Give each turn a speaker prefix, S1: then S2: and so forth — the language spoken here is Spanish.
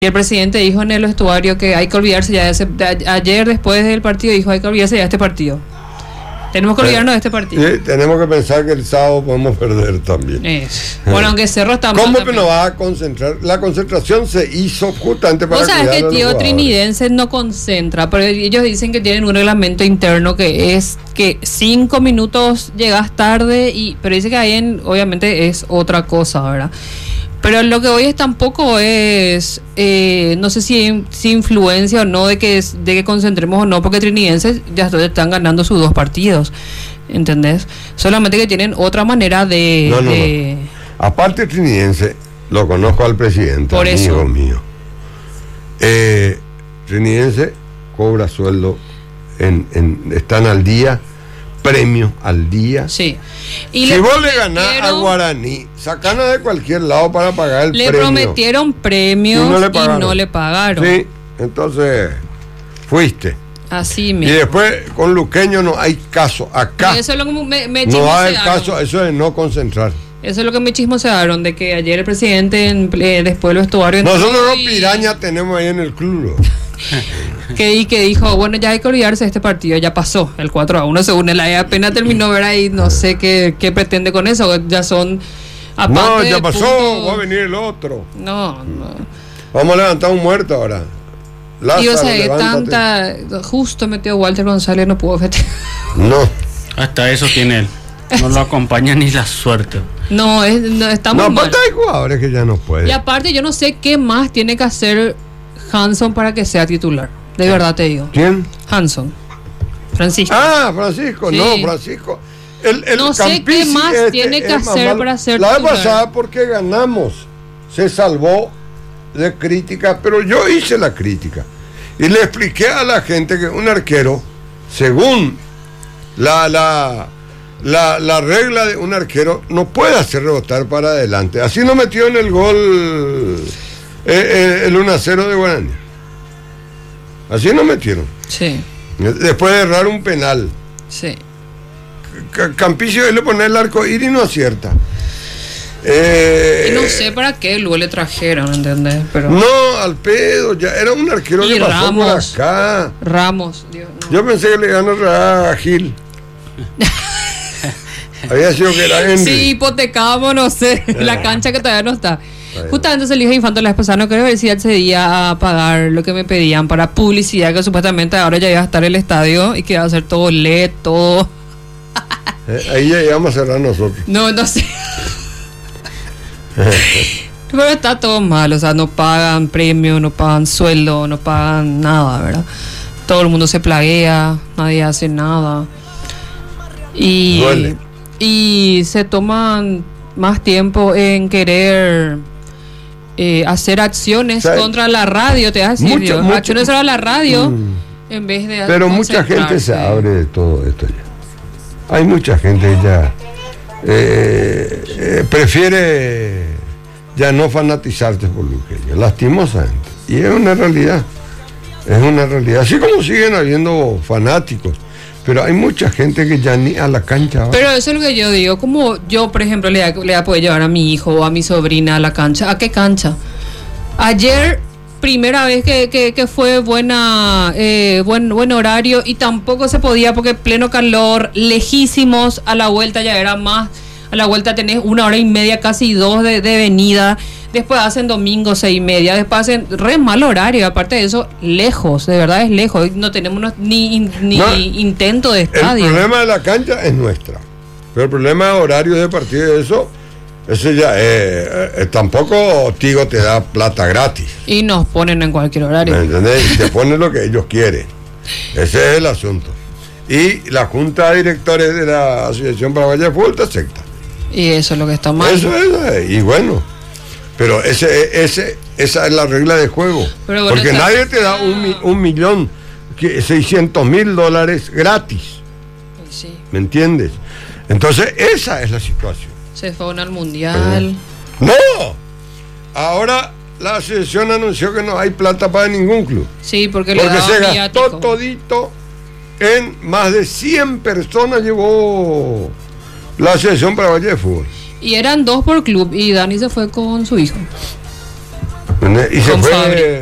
S1: Y el presidente dijo en el vestuario que hay que olvidarse ya ayer después del partido dijo hay que olvidarse ya de este partido. Tenemos que olvidarnos de este partido.
S2: Sí, tenemos que pensar que el sábado podemos perder también.
S1: Bueno, aunque Cerro está
S2: mal. ¿Cómo que no va a concentrar? La concentración se hizo justamente para...
S1: O sea, es que tío Trinidense no concentra, pero ellos dicen que tienen un reglamento interno que es que 5 minutos llegas tarde, pero dice que ahí obviamente es otra cosa, ¿verdad? Pero lo que hoy es tampoco es, no sé si influencia o no de que concentremos o no, porque Trinidenses ya están ganando sus 2 partidos, ¿entendés? Solamente que tienen otra manera de...
S2: No. Aparte Trinidense, lo conozco al presidente,
S1: por
S2: amigo
S1: eso.
S2: mío. Trinidense cobra sueldo, están al día, premio al día.
S1: Sí.
S2: Y si vos le ganás a Guaraní, sacana de cualquier lado para pagar el premio.
S1: Le prometieron premios y no le pagaron.
S2: Sí, entonces fuiste.
S1: Así mismo.
S2: Y después con Luqueño no hay caso. Acá
S1: eso es lo que me
S2: no hay caso, eso es no concentrar.
S1: Eso es lo que me chismosearon, de que ayer el presidente después del vestuario...
S2: Nosotros los pirañas tenemos ahí en el club.
S1: que dijo, bueno, ya hay que olvidarse de este partido, ya pasó el 4-1, según él, apenas terminó, ver ahí, no sé qué pretende con eso, ya son...
S2: No, ya pasó, va a venir el otro.
S1: No.
S2: Vamos a levantar un muerto ahora. Lázaro,
S1: y o sea, justo metió Walter González, no pudo festejar.
S2: No.
S3: Hasta eso tiene él. No lo acompaña ni la suerte.
S1: No, estamos mal.
S2: No, hay jugadores que ya no pueden.
S1: Y aparte, yo no sé qué más tiene que hacer Hanson para que sea titular. De verdad te digo.
S2: ¿Quién?
S1: Hanson. Francisco.
S2: Francisco. Sí. No, Francisco.
S1: No sé qué más tiene que hacer para ser titular.
S2: La vez pasada porque ganamos. Se salvó de crítica, pero yo hice la crítica. Y le expliqué a la gente que un arquero, según la regla de un arquero, no puede hacer rebotar para adelante. Así no metió en el gol el 1-0 de Guaraní. Así no metieron.
S1: Sí.
S2: Después de errar un penal.
S1: Sí.
S2: Campillo le pone el arco iris y no acierta.
S1: Y no sé para qué luego le trajeron, ¿entendés? Pero...
S2: No, al pedo, ya era un arquero que pasó
S1: Ramos,
S2: por acá.
S1: Ramos, Dios, no.
S2: Yo pensé que le ganó a Gil. Había sido que era Henry.
S1: Sí, hipotecábamos, no sé, la cancha que todavía no está. Justamente se le dijo a Infante la vez pasada, no creo ver si accedía a pagar lo que me pedían para publicidad, que supuestamente ahora ya iba a estar el estadio y que iba a ser todo LED, todo.
S2: Ahí ya íbamos a cerrar nosotros.
S1: No sé. Pero está todo mal, o sea, no pagan premio, no pagan sueldo, no pagan nada, ¿verdad? Todo el mundo se plaguea, nadie hace nada. Y se toman más tiempo en querer hacer acciones contra la radio, te vas a decir, acciones contra la radio en vez de...
S2: Pero mucha gente se abre de todo esto ya. Hay mucha gente que ya prefiere ya no fanatizarse por Luqueño, lastimosamente. Y es una realidad. Así como siguen habiendo fanáticos. Pero hay mucha gente que ya ni a la cancha va.
S1: Pero eso es lo que yo digo. Como yo, por ejemplo, le voy a poder llevar a mi hijo o a mi sobrina a la cancha. ¿A qué cancha? Ayer, primera vez que fue buen horario y tampoco se podía porque pleno calor, lejísimos, a la vuelta ya era más. A la vuelta tenés 1 hora y media, casi 2 de venida. Después hacen domingo 6:30. Después hacen re mal horario. Aparte de eso, lejos. De verdad es lejos. No tenemos ni intento de estadio.
S2: El problema de la cancha es nuestra. Pero el problema de horario de partido, eso ya tampoco Tigo te da plata gratis.
S1: Y nos ponen en cualquier horario.
S2: ¿Me entendés? Te ponen lo que ellos quieren. Ese es el asunto. Y la junta de directores de la Asociación Paraguaya de Fútbol te acepta.
S1: Y eso es lo que está mal.
S2: Eso es, y bueno. Pero esa es la regla de juego.
S1: Pero bueno,
S2: porque nadie te da $1.600.000 gratis.
S1: Sí.
S2: ¿Me entiendes? Entonces, esa es la situación.
S1: Se fue al mundial.
S2: ¡No! Ahora la asociación anunció que no hay plata para ningún club.
S1: Sí, porque
S2: se gastó todito en más de 100 personas llevó la Asociación Paraguaya de Fútbol.
S1: Y eran 2 por club y Dani se fue con su hijo.
S2: ¿entendés? Y se
S1: Con
S2: fue
S1: Fabri.